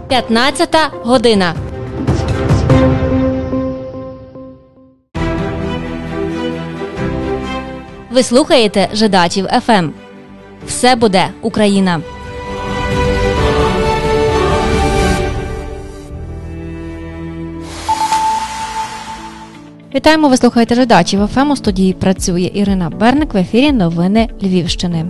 15 година. Ви слухаєте Жидачів ФМ. Все буде Україна. Вітаємо, ви слухаєте Жидачів ФМ. У студії працює Ірина Берник. В ефірі новини Львівщини.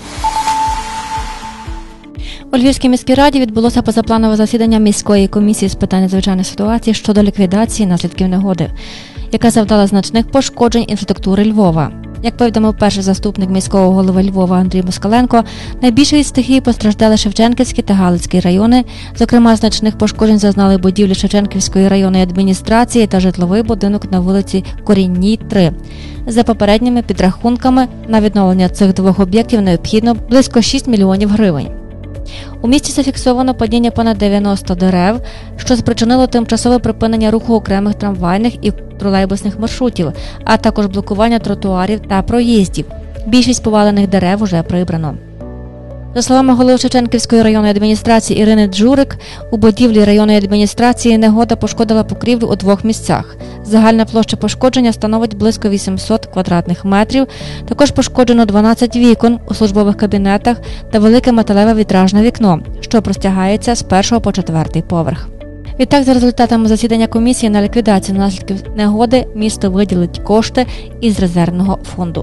У Львівській міській раді відбулося позапланове засідання міської комісії з питань надзвичайних ситуацій щодо ліквідації наслідків негоди, яка завдала значних пошкоджень інфраструктури Львова. Як повідомив перший заступник міського голови Львова Андрій Москаленко, найбільше від стихії постраждали Шевченківський та Галицький райони. Зокрема, значних пошкоджень зазнали будівлі Шевченківської районної адміністрації та житловий будинок на вулиці Корінній, 3. За попередніми підрахунками, на відновлення цих двох об'єктів необхідно близько 6 мільйонів гривень. У місті зафіксовано падіння понад 90 дерев, що спричинило тимчасове припинення руху окремих трамвайних і тролейбусних маршрутів, а також блокування тротуарів та проїздів. Більшість повалених дерев уже прибрано. За словами голови Шевченківської районної адміністрації Ірини Джурик, у будівлі районної адміністрації негода пошкодила покрівлю у двох місцях. Загальна площа пошкодження становить близько 800 квадратних метрів. Також пошкоджено 12 вікон у службових кабінетах та велике металеве вітражне вікно, що простягається з 1 по 4 поверх. Відтак, за результатами засідання комісії на ліквідацію наслідків негоди, місто виділить кошти із резервного фонду.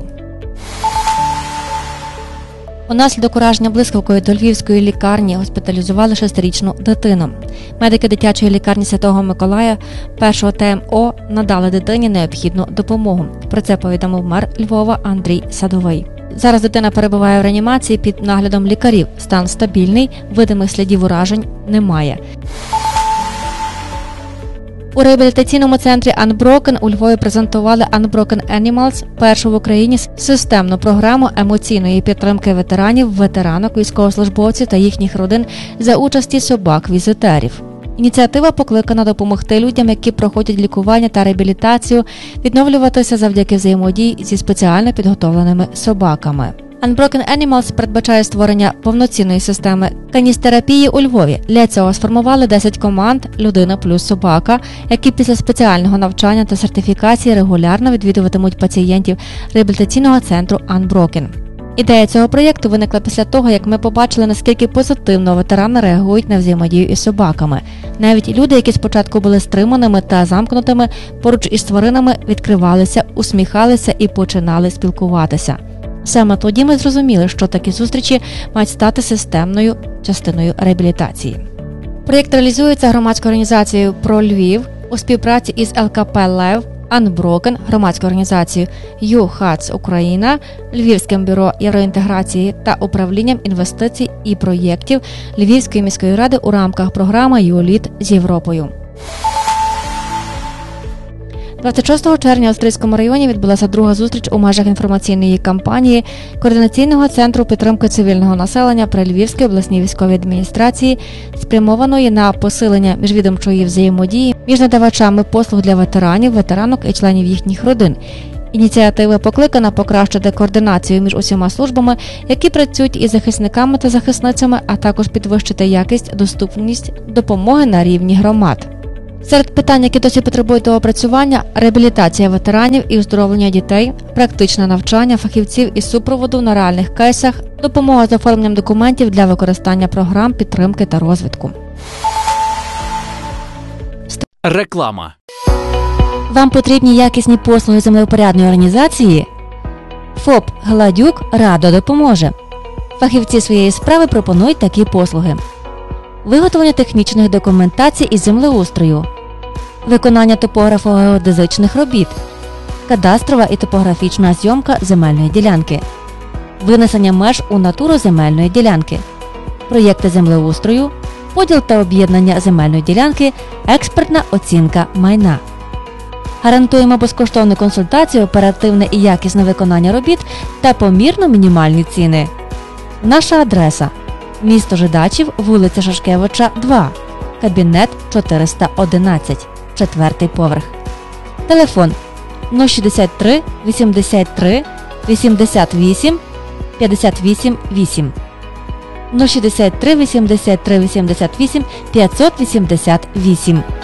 Унаслідок ураження блискавкою до Львівської лікарні госпіталізували 6-річну дитину. Медики дитячої лікарні Святого Миколая першого ТМО надали дитині необхідну допомогу. Про це повідомив мер Львова Андрій Садовий. Зараз дитина перебуває в реанімації під наглядом лікарів. Стан стабільний, видимих слідів уражень немає. У реабілітаційному центрі Unbroken у Львові презентували Unbroken Animals – першу в Україні системну програму емоційної підтримки ветеранів, ветеранок, військовослужбовців та їхніх родин за участі собак-візитерів. Ініціатива покликана допомогти людям, які проходять лікування та реабілітацію, відновлюватися завдяки взаємодії зі спеціально підготовленими собаками. Unbroken Animals передбачає створення повноцінної системи каністерапії у Львові. Для цього сформували 10 команд «Людина плюс собака», які після спеціального навчання та сертифікації регулярно відвідуватимуть пацієнтів реабілітаційного центру Unbroken. Ідея цього проєкту виникла після того, як ми побачили, наскільки позитивно ветерани реагують на взаємодію із собаками. Навіть люди, які спочатку були стриманими та замкнутими, поруч із тваринами відкривалися, усміхалися і починали спілкуватися. Саме тоді ми зрозуміли, що такі зустрічі мають стати системною частиною реабілітації. Проєкт реалізується громадською організацією «Про Львів» у співпраці із ЛКП «Лев», Unbroken, громадською організацією «ЮХАЦ Україна», Львівським бюро євроінтеграції та управлінням інвестицій і проєктів Львівської міської ради у рамках програми «ЮЛІТ з Європою». 26 червня у Стрийському районі відбулася друга зустріч у межах інформаційної кампанії Координаційного центру підтримки цивільного населення при Львівській обласній військовій адміністрації, спрямованої на посилення міжвідомчої взаємодії між надавачами послуг для ветеранів, ветеранок і членів їхніх родин. Ініціатива покликана покращити координацію між усіма службами, які працюють із захисниками та захисницями, а також підвищити якість, доступність допомоги на рівні громад. Серед питань, які досі потребують доопрацювання – реабілітація ветеранів і оздоровлення дітей, практичне навчання фахівців із супроводу на реальних кейсах, допомога з оформленням документів для використання програм підтримки та розвитку. Реклама. Вам потрібні якісні послуги землевпорядної організації? ФОП «Гладюк» радо допоможе. Фахівці своєї справи пропонують такі послуги. Виготовлення технічних документацій із землеустрою, виконання топографо-геодезичних робіт, кадастрова і топографічна зйомка земельної ділянки, винесення меж у натуру земельної ділянки, проєкти землеустрою, поділ та об'єднання земельної ділянки, експертна оцінка майна. Гарантуємо безкоштовну консультацію, оперативне і якісне виконання робіт та помірно мінімальні ціни. Наша адреса – місто Жидачів, вулиця Шашкевича, 2, кабінет 411, 4-й поверх. Телефон 063 83 88 58 8. 063 83 88 588.